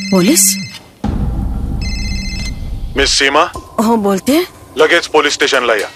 Police? Miss सीमा? हो बोलते. लगेच पोलीस स्टेशनला या.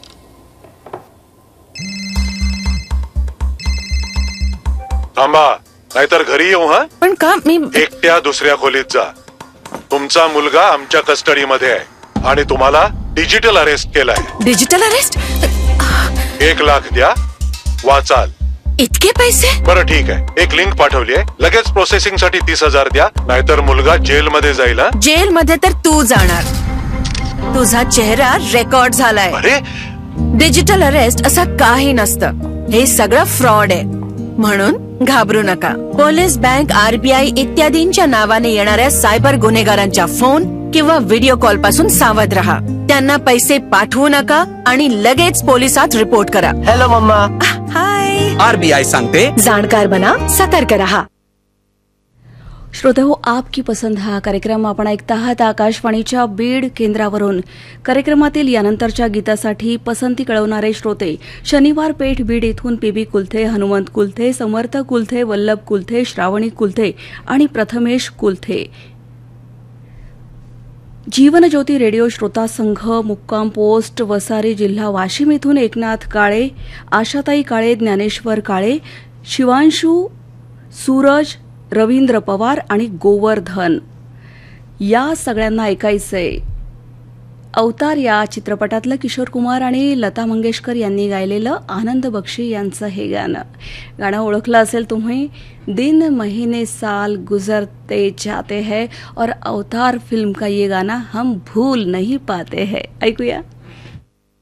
थांबा, नाहीतर घरी येऊ. हा पण का? मी एकट्या दुसऱ्या खोलीत जा. तुमचा मुलगा आमच्या कस्टडीमध्ये आहे आणि तुम्हाला डिजिटल अरेस्ट केलाय. Digital arrest? 1 लाख द्या, वाचाल. इतके पैसे? बरं ठीक आहे, एक लिंक पाठवली आहे, लगेच प्रोसेसिंग साठी 30,000 द्या, नाहीतर मुलगा जेल मध्ये जाईल. जेल मध्ये तर तू जाणार. तुझा चेहरा रेकॉर्ड झालाय. अरे डिजिटल अरेस्ट असं काही नसतं. हे सगळं फ्रॉड आहे. म्हणून घाबरू नका. पोलीस, बँक, RBI इत्यादींच्या नावाने येणाऱ्या सायबर गुन्हेगारांच्या फोन किंवा व्हिडिओ कॉल पासून सावध रहा. त्यांना पैसे पाठवू नका आणि लगेच पोलिसात रिपोर्ट करा. Hello mamma. हाय. RBI सांगते, जाणकार बना, सतर्क रहा. श्रोते हो, आपकी पसंद हा कार्यक्रम आपण ऐकता आहात आकाशवाणीच्या बीड केंद्रावरून. कार्यक्रमातील यानंतरच्या गीतासाठी पसंती कळवणारे श्रोते: शनिवार पेठ बीड येथून PB कुलथे, हनुमंत कुलथे, समर्थ कुलथे, वल्लभ कुलथे, श्रावणी कुलथे आणि प्रथमेश कुलथे. जीवनज्योती रेडिओ श्रोता संघ, मुक्काम पोस्ट वसारी, जिल्हा वाशिम येथून एकनाथ काळे, आशाताई काळे, ज्ञानेश्वर काळे, शिवांशू, सूरज, रवींद्र पवार आणि गोवर्धन या सगळ्यांना ऐकायचंय अवतार या चित्रपटातलं किशोर कुमार आणि लता मंगेशकर यांनी गायलेलं आनंद बक्षी यांचं हे गाणं ओळखलं असेल तुम्ही. दिन महीने साल गुजरते जाते हैं और अवतार फिल्म का ये गाना हम भूल नहीं पाते हैं. ऐकूया.